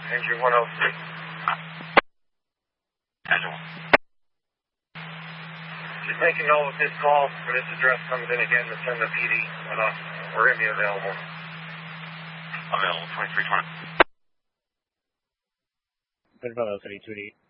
Engine 103. Angela. Just making note of this call for this address comes in again to send the PD on us. We're going to be available. Available 2320. Good fellow, 32D.